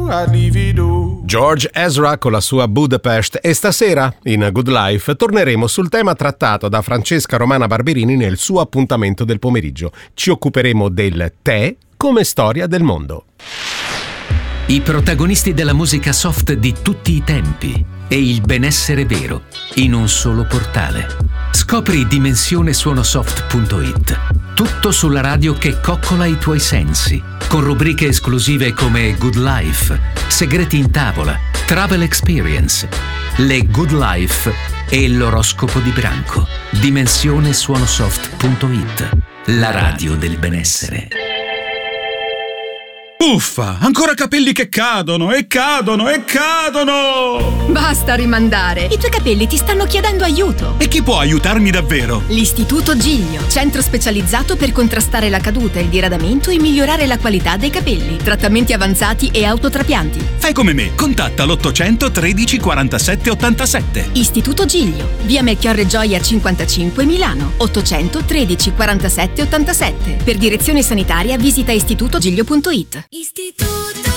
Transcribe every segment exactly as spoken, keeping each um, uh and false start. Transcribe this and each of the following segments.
I'd leave it all. George Ezra con la sua Budapest, e stasera in Good Life torneremo sul tema trattato da Francesca Romana Barberini nel suo appuntamento del pomeriggio. Ci occuperemo del tè come storia del mondo. I protagonisti della musica soft di tutti i tempi e il benessere vero in un solo portale. Scopri dimensione suonosoft punto it. Tutto sulla radio che coccola i tuoi sensi, con rubriche esclusive come Good Life, Segreti in tavola, Travel Experience, le Good Life e l'oroscopo di branco. dimensione suonosoft punto it. La radio del benessere. Uffa, ancora capelli che cadono e cadono e cadono! Basta rimandare, i tuoi capelli ti stanno chiedendo aiuto. E chi può aiutarmi davvero? L'Istituto Giglio, centro specializzato per contrastare la caduta, il diradamento e migliorare la qualità dei capelli. Trattamenti avanzati e autotrapianti. Fai come me, contatta l'ottocento tredici quarantasette ottantasette. Istituto Giglio, via Melchiorre Gioia cinquantacinque Milano, ottocento tredici quarantasette ottantasette. Per direzione sanitaria visita istitutogiglio punto it. Istituto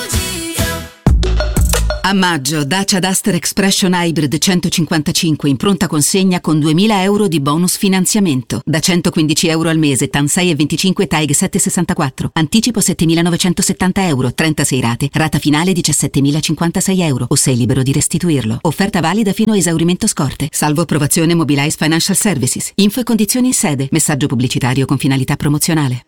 Giglio. A maggio Dacia Duster Expression Hybrid centocinquantacinque in pronta consegna con duemila euro di bonus finanziamento. Da centoquindici euro al mese, TAN sei e venticinque, T A E G sette virgola sessantaquattro. Anticipo settemilanovantosettanta euro, trentasei rate, rata finale diciassettemilacinquantasei euro o sei libero di restituirlo. Offerta valida fino a esaurimento scorte. Salvo approvazione Mobilize Financial Services. Info e condizioni in sede. Messaggio pubblicitario con finalità promozionale.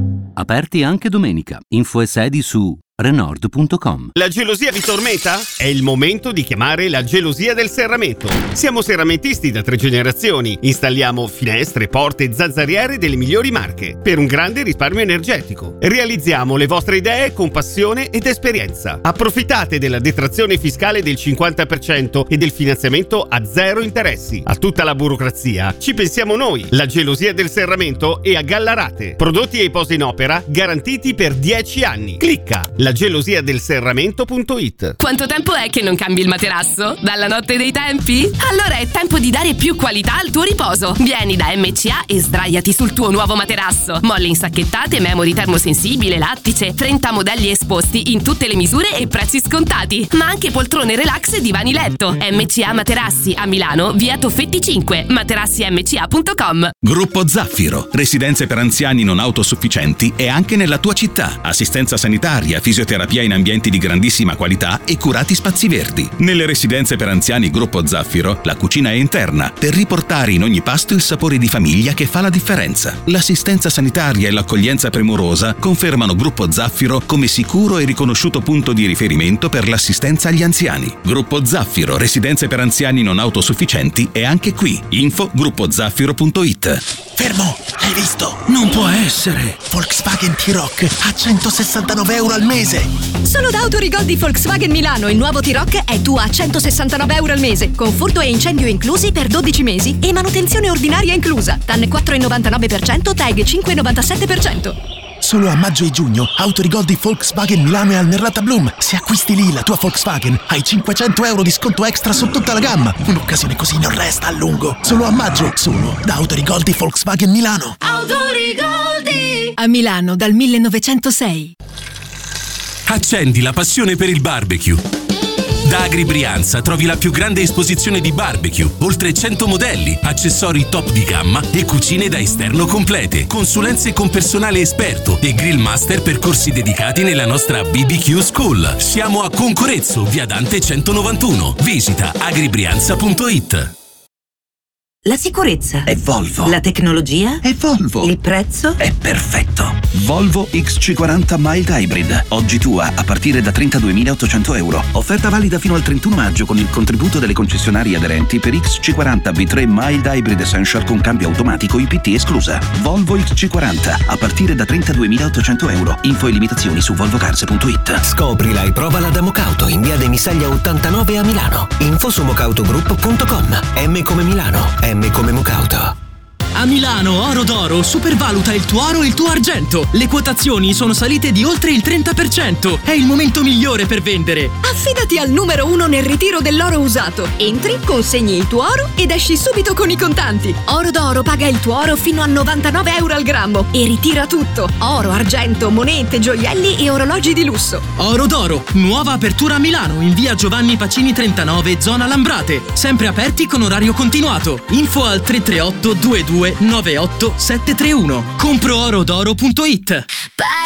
Aperti anche domenica. Info e sedi su Renord punto com. La gelosia vi tormenta? È il momento di chiamare la gelosia del serramento. Siamo serramentisti da tre generazioni. Installiamo finestre, porte e zanzariere delle migliori marche per un grande risparmio energetico. Realizziamo le vostre idee con passione ed esperienza. Approfittate della detrazione fiscale del cinquanta per cento e del finanziamento a zero interessi. A tutta la burocrazia ci pensiamo noi, la gelosia del serramento, e a Gallarate. Prodotti e posa in opera garantiti per dieci anni. Clicca la gelosia del serramento punto it. Quanto tempo è che non cambi il materasso? Dalla notte dei tempi? Allora è tempo di dare più qualità al tuo riposo. Vieni da M C A e sdraiati sul tuo nuovo materasso. Molle insacchettate, memory termosensibile, lattice, trenta modelli esposti in tutte le misure e prezzi scontati. Ma anche poltrone relax e divani letto. M C A Materassi a Milano, via Toffetti cinque, materassi m c a punto com. Gruppo Zaffiro, residenze per anziani non autosufficienti e anche nella tua città. Assistenza sanitaria, fisioterapia in ambienti di grandissima qualità e curati spazi verdi. Nelle residenze per anziani Gruppo Zaffiro, la cucina è interna per riportare in ogni pasto il sapore di famiglia che fa la differenza. L'assistenza sanitaria e l'accoglienza premurosa confermano Gruppo Zaffiro come sicuro e riconosciuto punto di riferimento per l'assistenza agli anziani. Gruppo Zaffiro, residenze per anziani non autosufficienti, è anche qui. Info gruppo zaffiro punto it. Fermo, hai visto? Non può essere! Volkswagen T-Roc a centosessantanove euro al mese. Solo da Autorigol di Volkswagen Milano il nuovo T-Roc è tuo a centosessantanove euro al mese, con furto e incendio inclusi per dodici mesi e manutenzione ordinaria inclusa. TAN quattro virgola novantanove per cento, T A E G cinque virgola novantasette per cento. Solo a maggio e giugno Autorigol di Volkswagen Milano e al Nerlata Bloom. Se acquisti lì la tua Volkswagen hai cinquecento euro di sconto extra su tutta la gamma. Un'occasione così non resta a lungo. Solo a maggio, solo da Autorigol di Volkswagen Milano. Autorigol di a Milano dal millenovecentosei. Accendi la passione per il barbecue. Da Agri Brianza trovi la più grande esposizione di barbecue, oltre cento modelli, accessori top di gamma e cucine da esterno complete, consulenze con personale esperto e grill master per corsi dedicati nella nostra B B Q School. Siamo a Concorezzo, via Dante centonovantuno. Visita agribrianza punto it. La sicurezza è Volvo. La tecnologia è Volvo. Il prezzo è perfetto. Volvo X C quaranta Mild Hybrid. Oggi tua a partire da trentaduemilaottocento euro. Offerta valida fino al trentuno maggio con il contributo delle concessionarie aderenti per X C quaranta B tre Mild Hybrid Essential con cambio automatico I P T esclusa. Volvo X C quaranta a partire da trentaduemilaottocento euro. Info e limitazioni su volvocars punto it. Scoprila e provala da Mocauto in via De Misaglia ottantanove a Milano. Info su mocautogroup punto com. M come Milano. M come Mocauto. A Milano Oro d'Oro supervaluta il tuo oro e il tuo argento. Le quotazioni sono salite di oltre il trenta per cento. È il momento migliore per vendere. Affetta Affidati al numero uno nel ritiro dell'oro usato. Entri, consegni il tuo oro ed esci subito con i contanti. Oro d'Oro paga il tuo oro fino a novantanove euro al grammo e ritira tutto. Oro, argento, monete, gioielli e orologi di lusso. Oro d'Oro, nuova apertura a Milano in via Giovanni Pacini trentanove, zona Lambrate. Sempre aperti con orario continuato. Info al tre tre otto due due nove otto sette tre uno. compro oro d'oro punto it.